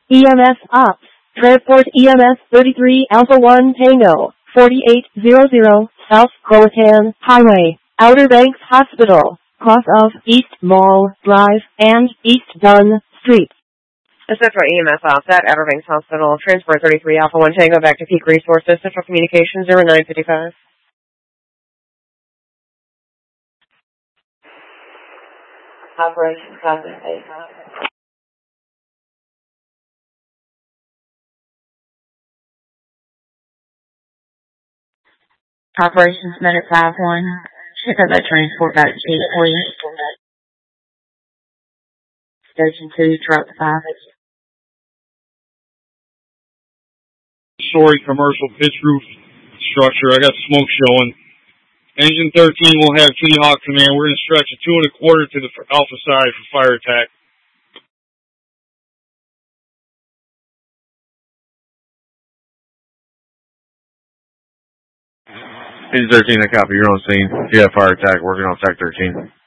EMS Ops. Transport EMS 33 Alpha 1 Tango, 4800 South Croatan Highway, Outer Banks Hospital, cross of East Mall Drive and East Dunn Street. The Central EMS Ops at Outer Banks Hospital. Transport 33 Alpha 1 Tango back to Peak Resources. Central Communications 0955. Operations Contact 85. Operations Medic 5-1. Check out that transport back to Peak for you. Station 2, drop the 5. Story commercial pitch roof structure. I got smoke showing. Engine 13 will have Kitty Hawk command. We're going to stretch a 2 1/4 to the alpha side for fire attack. Engine 13, I copy. You're on scene. If you have fire attack, working on Tech 13.